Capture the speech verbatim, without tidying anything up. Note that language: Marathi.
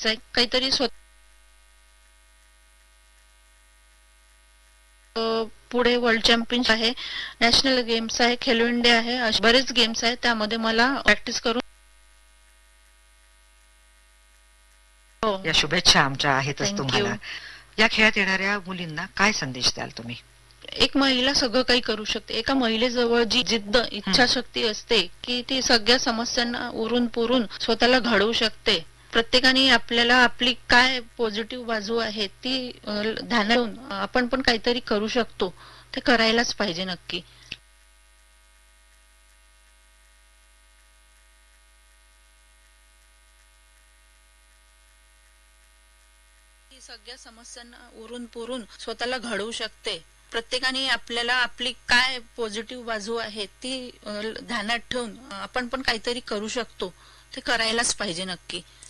काहीतरी स्वतः पुढे वर्ल्ड चॅम्पियनशिप आहे, नॅशनल गेम्स आहे, खेलो इंडिया आहे, असे बरेच गेम्स आहेत. त्यामध्ये मला प्रॅक्टिस करून हो या शुभेच्छा आमच्या आहेतच थँक्यू. तुम्हाला. या खेळात येणाऱ्या मुलींना काय संदेश द्याल तुम्ही? एक महिला सगळं काही करू शकते. एका महिलेजवळ जी जिद्द इच्छाशक्ती असते की ती सगळ्या समस्यांना उरून पुरून स्वतःला घडवू शकते. प्रत्येकाने आपल्याला आपली काय पॉझिटिव्ह बाजू आहे ती ध्यानात ठेवून आपण पण काहीतरी करू शकतो, ते करायलाच पाहिजे नक्की. सगळ्या समस्यांना उरून पुरून स्वतःला घडवू शकते. प्रत्येकाने आपल्याला आपली काय पॉझिटिव्ह बाजू आहे ती ध्यानात ठेवून आपण पण काहीतरी करू शकतो, ते करायलाच पाहिजे नक्की.